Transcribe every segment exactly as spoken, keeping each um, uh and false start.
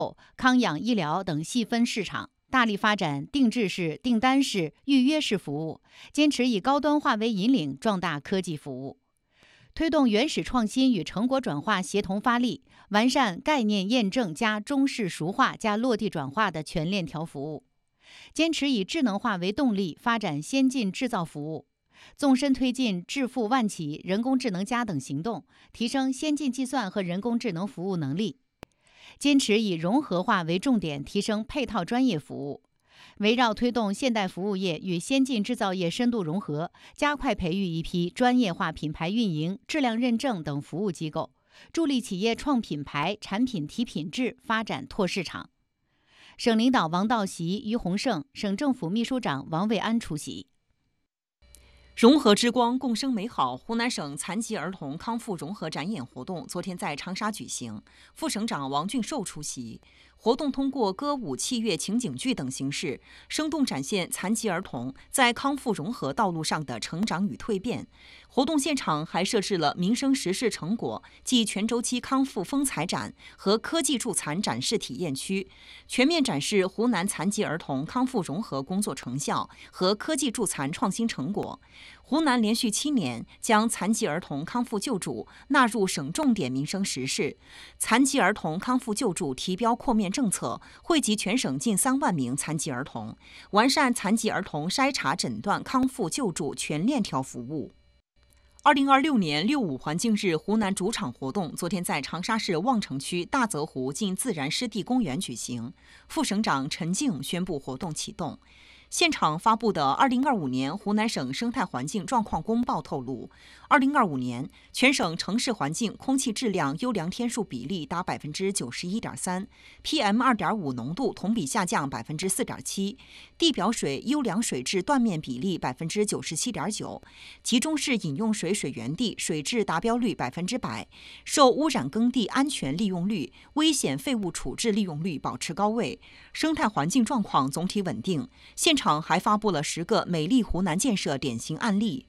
康养医疗等细分市场，大力发展定制式、订单式、预约式服务，坚持以高端化为引领，壮大科技服务。推动原始创新与成果转化协同发力，完善概念验证加中式熟化加落地转化的全链条服务。坚持以智能化为动力，发展先进制造服务，纵深推进致富万企、人工智能加等行动，提升先进计算和人工智能服务能力。坚持以融合化为重点，提升配套专业服务。围绕推动现代服务业与先进制造业深度融合，加快培育一批专业化品牌运营、质量认证等服务机构，助力企业创品牌、产品提品质、发展拓市场。省领导王道习、于洪胜，省政府秘书长王卫安出席。 融合之光，共生美好。湖南省残疾儿童康复融合展演活动昨天在长沙举行，副省长王俊寿出席。活动通过歌舞、器乐、情景剧等形式，生动展现残疾儿童在康复融合道路上的成长与蜕变。活动现场还设置了民生实事成果暨全周期康复风采展和科技助残展示体验区，全面展示湖南残疾儿童康复融合工作成效和科技助残创新成果。湖南连续七年将残疾儿童康复救助纳入省重点民生实事，残疾儿童康复救助提标扩面政策，惠及全省近三万名残疾儿童，完善残疾儿童筛查诊断康复救助全链条服务。二零二六年六五环境日湖南主场活动昨天在长沙市望城区大泽湖近自然湿地公园举行，副省长陈静宣布活动启动。现场发布的二零二五年湖南省生态环境状况公报透露，二零二五年全省城市环境空气质量优良天数比例达百分之九十一点三 ，P M 二点五浓度同比下降百分之四点七，地表水优良水质断面比例百分之九十七点九，集中式饮用水水源地水质达标率百分之百，受污染耕地安全利用率、危险废物处置利用率保持高位，生态环境状况总体稳定。现场还发布了十个美丽湖南建设典型案例。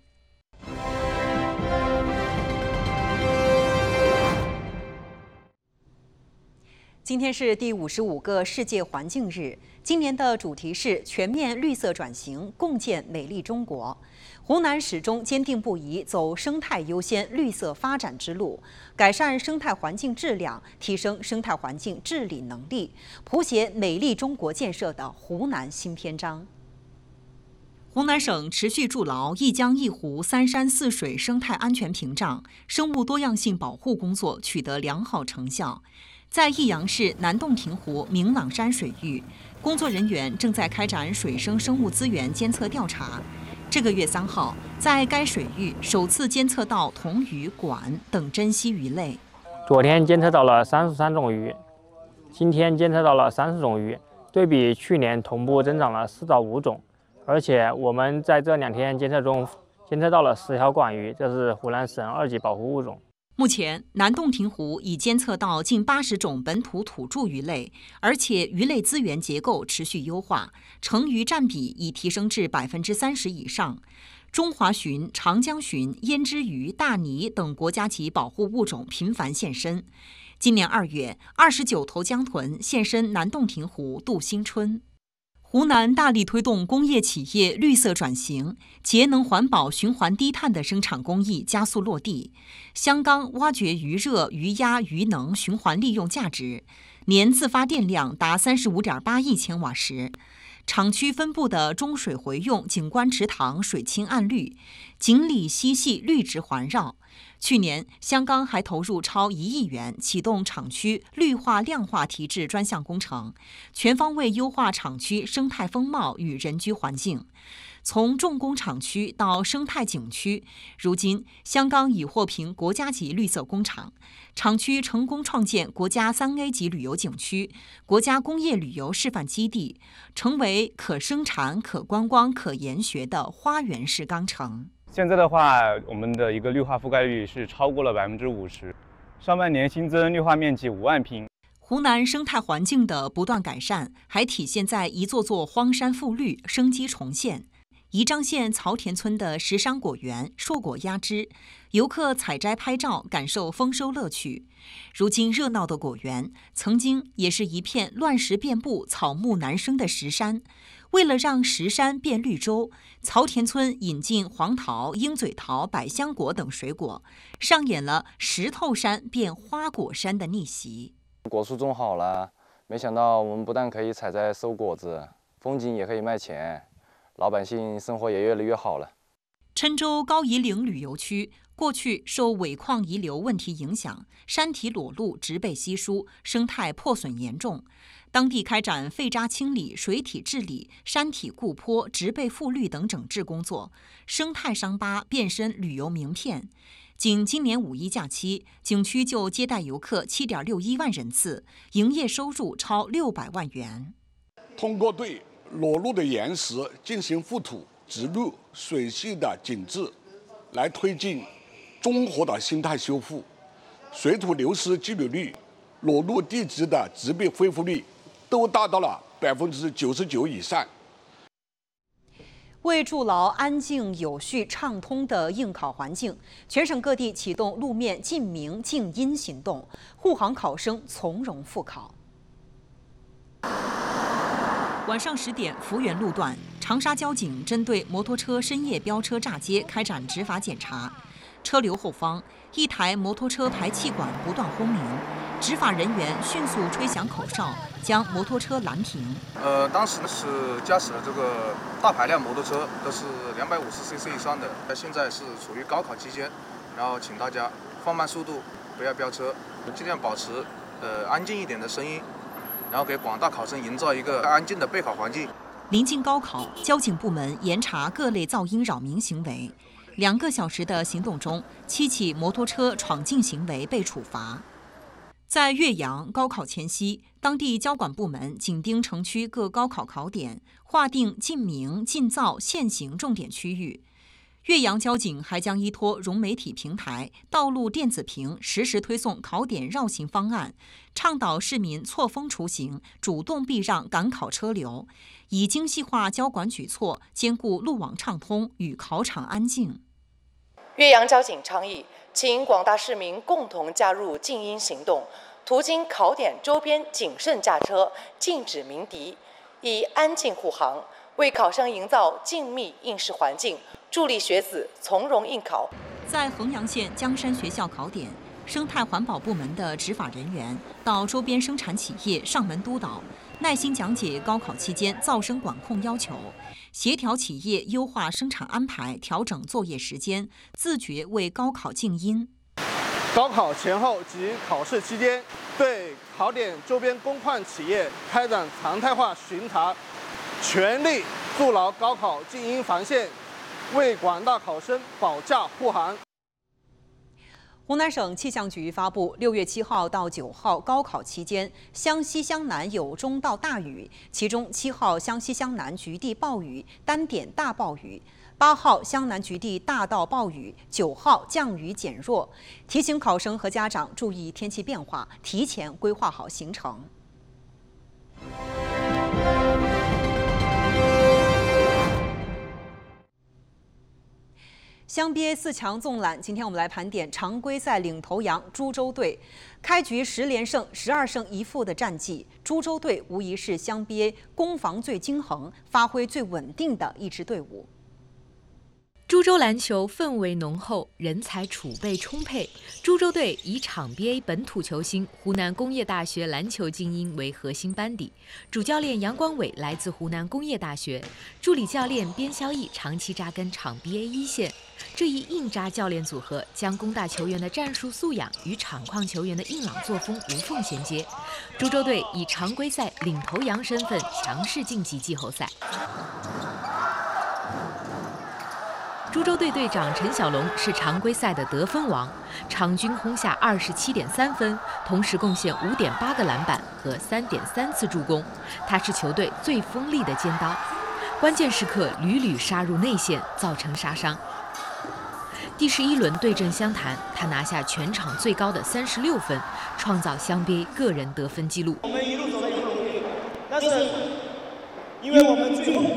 今天是第五十五个世界环境日，今年的主题是全面绿色转型，共建美丽中国。湖南始终坚定不移走生态优先、绿色发展之路，改善生态环境质量，提升生态环境治理能力，谱写美丽中国建设的湖南新篇章。湖南省持续筑牢一江一湖三山四水生态安全屏障，生物多样性保护工作取得良好成效。在益阳市南洞庭湖明朗山水域，工作人员正在开展水生生物资源监测调查。这个月三号，在该水域首次监测到铜鱼、管等珍稀鱼类。 昨天监测到了三十三种鱼，今天监测到了三十种鱼，对比去年同步增长了四到五种。而且我们在这两天监测中监测到了十条管鱼，这是湖南省二级保护物种。 目前，南洞庭湖已监测到近八十种本土土著鱼类，而且鱼类资源结构持续优化，成鱼占比已提升至百分之三十以上。中华鲟、长江鲟、胭脂鱼、大鲵等国家级保护物种频繁现身。今年二月，二十九头江豚现身南洞庭湖度新春。湖南大力推动工业企业绿色转型，节能环保、循环低碳的生产工艺加速落地。香缸挖掘余热、余压、余能循环利用价值，年自发电量达三十五点八亿千瓦时。厂区分布的中水回用景观池塘水清岸绿，锦里嬉戏绿植环绕。去年，香缸还投入超一亿元启动厂区绿化量化提质专项工程，全方位优化厂区生态风貌与人居环境。从重工厂区到生态景区，如今香缸已获评国家级绿色工厂，厂区成功创建国家三 A 级旅游景区、国家工业旅游示范基地，成为可生产、可观光、可研学的花园式钢城。 现在的话，我们的一个绿化覆盖率是超过了百分之五十，上半年新增绿化面积五万平。 湖南生态环境的不断改善，还体现在一座座荒山复绿、生机重现。 宜章县曹田村的石山果园硕果压枝，游客采摘拍照，感受丰收乐趣。如今热闹的果园，曾经也是一片乱石遍布、草木难生的石山。为了让石山变绿洲，曹田村引进黄桃、鹰嘴桃、百香果等水果，上演了石头山变花果山的逆袭。 果树种好了，没想到我们不但可以采摘收果子，风景也可以卖钱。老百姓生活也越来越好了。 郴州高夷岭旅游区过去受尾矿遗留问题影响，山体裸露，植被稀疏，生态破损严重。当地开展废渣清理、水体治理、山体固坡、植被复绿等整治工作，生态伤疤变身旅游名片。仅今年五一假期，景区就接待游客 七点六一万人次，营业收入超六百万元。 通过对裸露的岩石进行覆土、植入、水系的紧致，来推进综合的生态修复，水土流失记录率、裸露地质的植被恢复率都达到了百分之九十九以上。 为筑牢安静、有序、畅通的应考环境，全省各地启动路面禁鸣静音行动，护航考生从容复考。晚上十点，福源路段，长沙交警针对摩托车深夜飙车炸街开展执法检查。车流后方，一台摩托车排气管不断轰鸣，执法人员迅速吹响口哨，将摩托车拦停。 呃，当时是驾驶的这个大排量摩托车，都是两百五十 C C 以上的。现在是处于高考期间，然后请大家放慢速度，不要飙车，尽量保持呃安静一点的声音。然后给广大考生营造一个安静的备考环境。 临近高考，交警部门严查各类噪音扰民行为。两个小时的行动中，七起摩托车闯禁行为被处罚。在岳阳高考前夕，当地交管部门紧盯城区各高考考点，划定禁鸣、禁噪限行重点区域。岳阳交警还将依托融媒体平台、道路电子屏，实时推送考点绕行方案，倡导市民错峰出行，主动避让赶考车流，以精细化交管举措，兼顾路网畅通与考场安静。 岳阳交警倡议，请广大市民共同加入静音行动，途经考点周边谨慎驾车，禁止鸣笛，以安静护航，为考生营造静谧应试环境，助力学子从容应考。 在衡阳县江山学校考点，生态环保部门的执法人员到周边生产企业上门督导，耐心讲解高考期间噪声管控要求，协调企业优化生产安排，调整作业时间，自觉为高考静音。 高考前后及考试期间，对考点周边工矿企业开展常态化巡查，全力筑牢高考静音防线，为广大考生保驾护航。 湖南省气象局发布，六月七号到九号高考期间，湘西湘南有中到大雨，其中七号湘西湘南局地暴雨，单点大暴雨；八号湘南局地大到暴雨，九号降雨减弱。提醒考生和家长注意天气变化，提前规划好行程。乡 B A 四强纵览，今天我们来盘点常规赛领头羊株洲队。开局十连胜、十二胜一负的战绩，株洲队无疑是乡 B A 攻防最均衡、发挥最稳定的一支队伍。 株洲篮球氛围浓厚，人才储备充沛。株洲队以场 B A 本土球星湖南工业大学篮球精英为核心班底，主教练杨光伟来自湖南工业大学，助理教练边肖毅长期扎根场 B A 一线。这一硬扎教练组合将工大球员的战术素养与厂矿球员的硬朗作风无缝衔接。株洲队以常规赛领头羊身份强势晋级季后赛。株洲队队长陈小龙是常规赛的得分王，场均轰下二十七点三分，同时贡献五点八个篮板和三点三次助攻。他是球队最锋利的尖刀，关键时刻屡屡杀入内线，造成杀伤。第十一轮对阵湘潭，他拿下全场最高的三十六分，创造湘 B A 个人得分纪录。 我们一路走的一路，但是因为我们最后最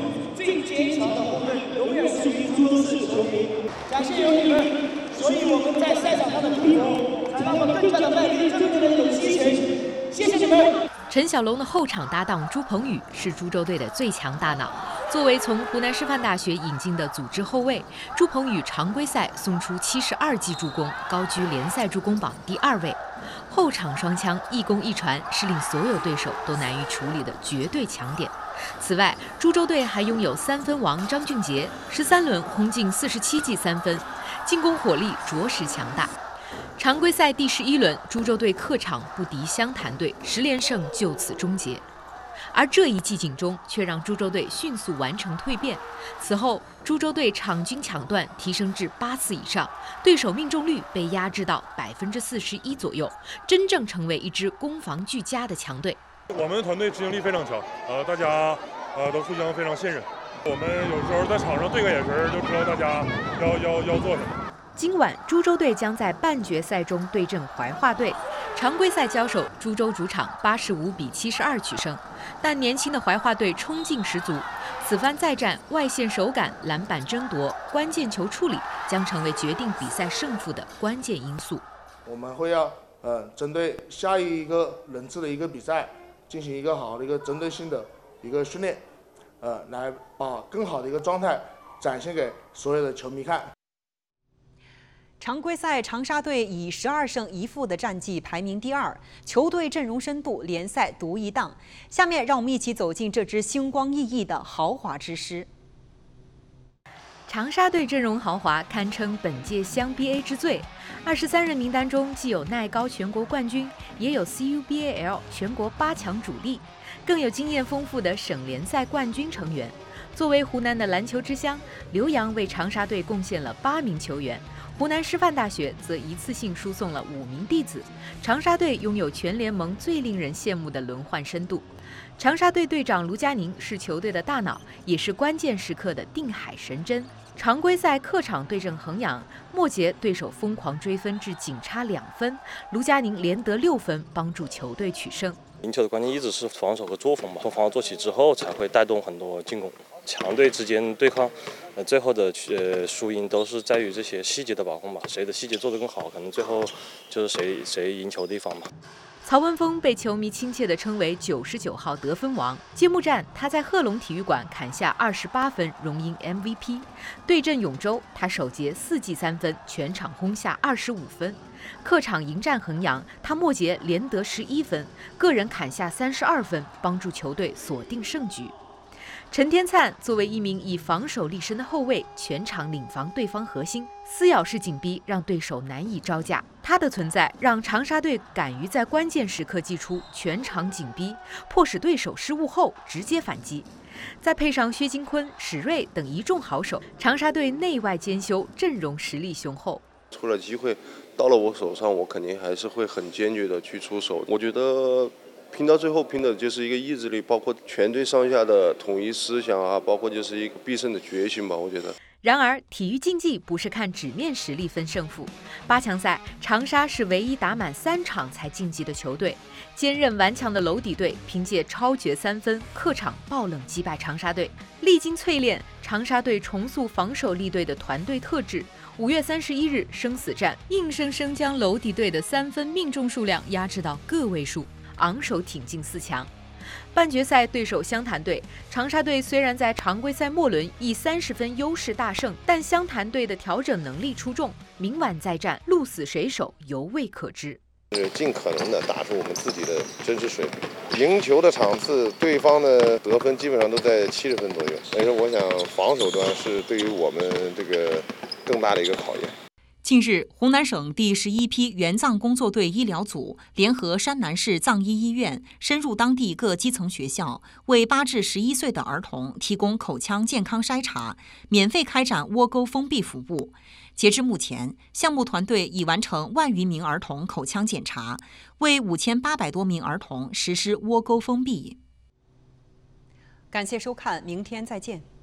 最坚强的后盾永远是株洲市球迷。感谢有你们，所以我们在赛场上的拼搏才能够更加的卖力，更加的有激情。谢谢你们。 陈小龙的后场搭档朱鹏宇是株洲队的最强大脑。作为从湖南师范大学引进的组织后卫，朱鹏宇常规赛送出七十二记助攻，高居联赛助攻榜第二位。后场双枪一攻一传是令所有对手都难于处理的绝对强点。此外，株洲队还拥有三分王张俊杰，十三轮轰进四十七记三分，进攻火力着实强大。常规赛第十一轮，株洲队客场不敌湘潭队，十连胜就此终结。而这一季景中却让株洲队迅速完成蜕变。此后，株洲队场均抢断提升至八次以上，对手命中率被压制到百分之四十一左右，真正成为一支攻防俱佳的强队。 我们团队执行力非常强，呃，大家呃都互相非常信任。我们有时候在场上对个眼神就知道大家要要要做什么。 今晚，株洲队将在半决赛中对阵怀化队。常规赛交手，株洲主场八十五比七十二取胜，但年轻的怀化队冲劲十足。此番再战，外线手感、篮板争夺、关键球处理将成为决定比赛胜负的关键因素。 我们会要呃针对下一个轮次的一个比赛，进行一个好的一个针对性的一个训练，呃，来把更好的一个状态展现给所有的球迷看。 常规赛，长沙队以十二胜一负的战绩排名第二，球队阵容深度联赛独一档。下面让我们一起走进这支星光熠熠的豪华之师。 长沙队阵容豪华，堪称本届湘 B A 之最。二十三人名单中，既有奈高全国冠军，也有 C U B A L 全国八强主力，更有经验丰富的省联赛冠军成员。作为湖南的篮球之乡，浏阳为长沙队贡献了八名球员。湖南师范大学则一次性输送了五名弟子，长沙队拥有全联盟最令人羡慕的轮换深度。长沙队队长卢佳宁是球队的大脑，也是关键时刻的定海神针。常规赛客场对阵衡阳，末节对手疯狂追分至仅差两分，卢佳宁连得六分，帮助球队取胜。 赢球的关键一直是防守和作风吧，从防守做起之后，才会带动很多进攻。强队之间对抗，呃，最后的呃输赢都是在于这些细节的把控吧，谁的细节做得更好，可能最后就是谁谁赢球的一方吧。 曹文峰被球迷亲切地称为九十九号得分王。揭幕战，他在贺龙体育馆砍下二十八分，荣膺 M V P。对阵永州，他首节四记三分，全场轰下二十五分。客场迎战衡阳，他末节连得十一分，个人砍下三十二分，帮助球队锁定胜局。陈天灿作为一名以防守立身的后卫，全场领防对方核心，撕咬式紧逼让对手难以招架。他的存在让长沙队敢于在关键时刻祭出全场紧逼，迫使对手失误后直接反击。再配上薛金坤、史瑞等一众好手，长沙队内外兼修，阵容实力雄厚。 出了机会到了我手上，我肯定还是会很坚决的去出手。我觉得拼到最后拼的就是一个意志力，包括全队上下的统一思想啊，包括就是一个必胜的决心吧，我觉得。 然而，体育竞技不是看纸面实力分胜负。八强赛，长沙是唯一打满三场才晋级的球队。坚韧顽强的娄底队凭借超绝三分，客场爆冷击败长沙队。历经淬炼，长沙队重塑防守立队的团队特质。五月三十一日生死战，硬生生将娄底队的三分命中数量压制到个位数，昂首挺进四强。半决赛对手湘潭队，长沙队虽然在常规赛末轮以三十分优势大胜，但湘潭队的调整能力出众，明晚再战，鹿死谁手犹未可知。 是尽可能的打出我们自己的真实水平，赢球的场次，对方的得分基本上都在七十分左右，所以说我想防守端是对于我们这个更大的一个考验。 近日，湖南省第十一批援藏工作队医疗组联合山南市藏医医院，深入当地各基层学校，为八至十一岁的儿童提供口腔健康筛查，免费开展窝沟封闭服务。截至目前，项目团队已完成万余名儿童口腔检查，为五千八百多名儿童实施窝沟封闭。感谢收看，明天再见。